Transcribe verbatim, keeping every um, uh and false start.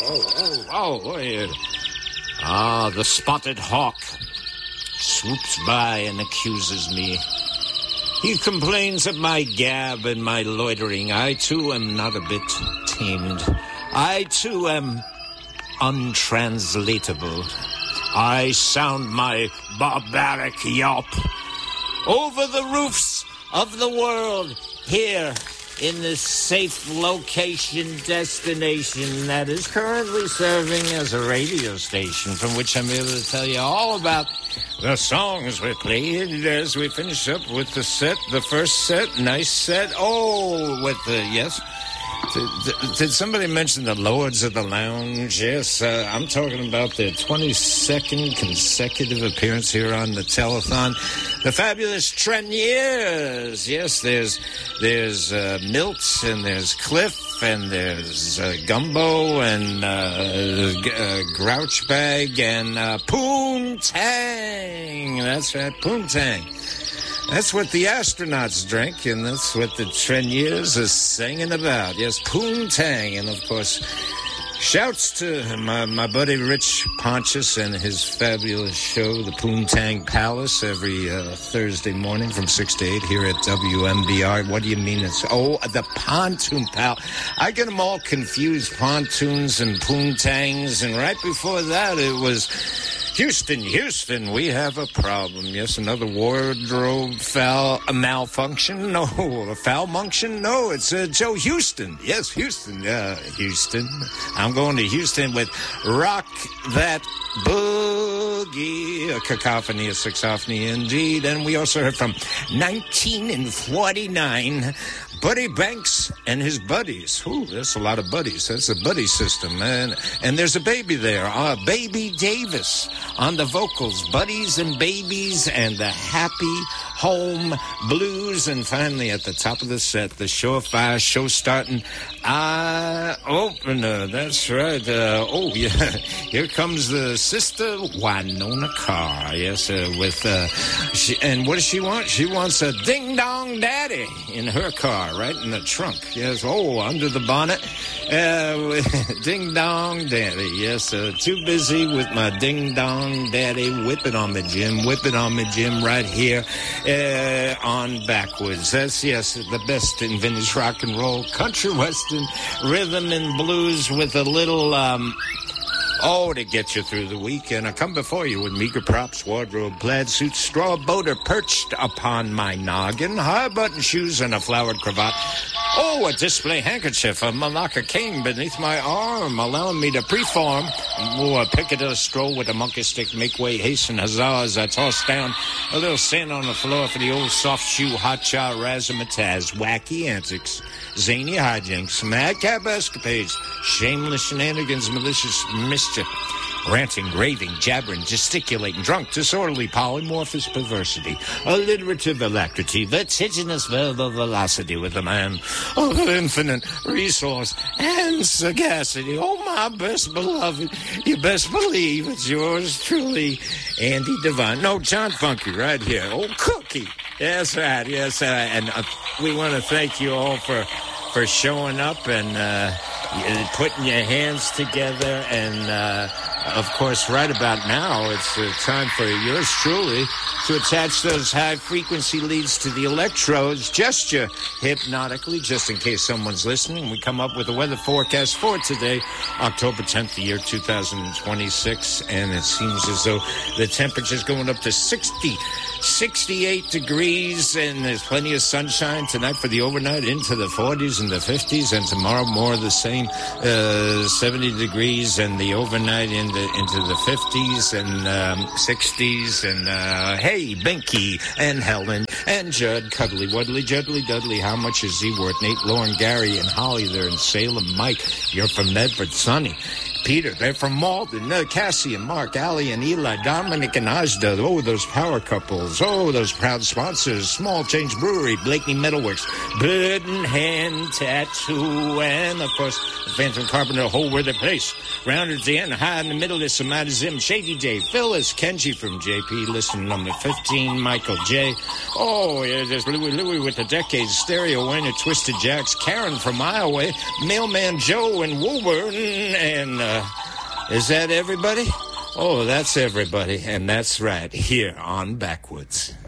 oh, oh, oh, oh. Ah, the spotted hawk swoops by and accuses me. He complains of my gab and my loitering. I, too, am not a bit tamed. I, too, am untranslatable. I sound my barbaric yelp over the roofs of the world here in this safe location destination that is currently serving as a radio station from which I'm able to tell you all about the songs we played as we finish up with the set, the first set, nice set. Oh, with the, yes. Did, did somebody mention the Lords of the Lounge? Yes, uh, I'm talking about their twenty-second consecutive appearance here on the telethon. The fabulous Treniers. Yes, there's there's uh, Milt and there's Cliff and there's uh, Gumbo and uh, uh, Grouchbag and uh, Poontang. That's right, Poontang. That's what the astronauts drink, and that's what the Treniers is singing about. Yes, Poontang. And, of course, shouts to my, my buddy Rich Pontius and his fabulous show, the Poontang Palace, every uh, Thursday morning from six to eight here at W M B R. What do you mean it's... Oh, the Pontoon Pal. I get them all confused, pontoons and poontangs, and right before that it was... Houston, Houston, we have a problem. Yes, another wardrobe foul a malfunction? No, a foul-munction? No, it's uh, Joe Houston. Yes, Houston. Uh, Houston. I'm going to Houston with Rock That Boogie. A cacophony, a sexophony indeed. And we also heard from nineteen forty-nine... Buddy Banks and his buddies. Ooh, that's a lot of buddies. That's a buddy system, man. And there's a baby there, uh, Baby Davis on the vocals. Buddies and babies and the happy home blues. And finally, at the top of the set, the surefire show starting eye opener. That's right. Uh, oh, yeah. Here comes the sister Winona Carr. Yes, uh, with uh, she, and what does she want? She wants a ding dong daddy in her car. Right in the trunk. Yes. Oh, under the bonnet. Uh, ding dong daddy. Yes. Uh, too busy with my ding dong daddy. Whip it on me, Jim. Whip it on me, Jim. Right here uh, on Backwards. That's, yes, the best in vintage rock and roll, country western, rhythm and blues with a little... Um, Oh, to get you through the week. And I come before you with meager props, wardrobe, plaid suit, straw boater perched upon my noggin, high button shoes and a flowered cravat. Oh, a display handkerchief, a Malacca cane beneath my arm, allowing me to preform. Oh, a Piccadilly stroll with a monkey stick, make way, hasten, huzzah, as I toss down a little sand on the floor for the old soft shoe, hotcha, razzmatazz, wacky antics, zany hijinks, madcap escapades, shameless shenanigans, malicious mischief, ranting, raving, jabbering, gesticulating, drunk, disorderly, polymorphous perversity, alliterative alacrity, vertiginous verbal velocity with a man of infinite resource and sagacity. Oh, my best beloved, you best believe it's yours truly, Andy Devine. No, John Funky right here. Oh, Cookie. Yes, right. Yes, uh, and uh, we want to thank you all for, for showing up and uh, putting your hands together and... Uh, Of course, right about now, it's uh, time for yours truly to attach those high-frequency leads to the electrodes, gesture hypnotically, just in case someone's listening. We come up with a weather forecast for today, October tenth, the year two thousand twenty-six, and it seems as though the temperature's going up to sixty, sixty-eight degrees, and there's plenty of sunshine tonight for the overnight, into the forties and the fifties, and tomorrow more of the same, uh, seventy degrees, and the overnight in the, into the fifties and um, sixties, and uh, hey, Binky and Helen and Judd, Cuddly Wuddly, Juddly Dudley, how much is he worth? Nate, Lauren, Gary, and Holly, they're in Salem. Mike, you're from Medford. Sonny, Peter, they're from Malden. Uh, Cassie and Mark, Allie and Eli, Dominic and Ajda. Oh, those power couples. Oh, those proud sponsors. Small Change Brewery, Blakeney Metalworks, Bird and Hand Tattoo, and, of course, the Phantom Carpenter, Whole Worthy Place. Round at the end, high in the middle, is Samada Zim, Shady J, Phyllis, Kenji from J P, listener number fifteen, Michael J. Oh, yeah, there's Louie Louie with the Decades, Stereo Winner, Twisted Jacks, Karen from Iowa, Mailman Joe and Woburn, and, uh, uh, is that everybody? Oh, that's everybody, and that's right, here on Backwoods.